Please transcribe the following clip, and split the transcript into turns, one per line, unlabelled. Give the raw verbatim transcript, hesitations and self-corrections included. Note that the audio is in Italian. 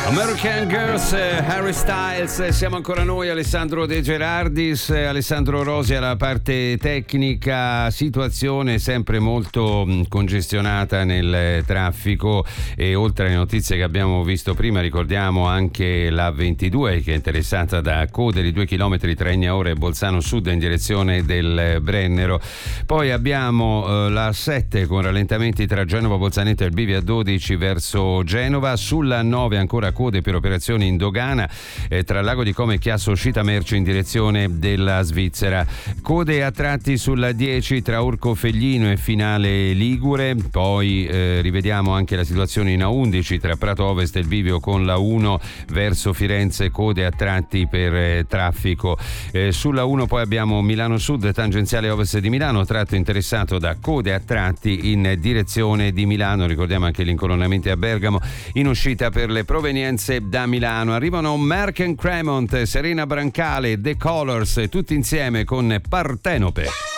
American Girls, Harry Styles, siamo ancora noi, Alessandro De Gerardis, Alessandro Rosi alla parte tecnica. Situazione sempre molto congestionata nel traffico e oltre alle notizie che abbiamo visto prima ricordiamo anche la ventidue che è interessata da code di due chilometri tra Egnaore e Bolzano Sud in direzione del Brennero. Poi abbiamo eh, la sette con rallentamenti tra Genova, Bolzaneto e il Bivio a dodici verso Genova. Sulla nove ancora code per operazioni in dogana eh, tra Lago di Como e Chiasso uscita merci in direzione della Svizzera. Code a tratti sulla dieci tra Urco Feglino e Finale Ligure. Poi eh, rivediamo anche la situazione in A undici tra Prato Ovest e il Bivio con la uno verso Firenze, code a tratti per eh, traffico. Eh, sulla uno poi abbiamo Milano Sud tangenziale ovest di Milano, tratto interessato da code a tratti in direzione di Milano. Ricordiamo anche gli incolonnamenti a Bergamo in uscita per le provenienze da Milano. Arrivano Mark and Cremont, Serena Brancale, The Colors, tutti insieme con Partenope.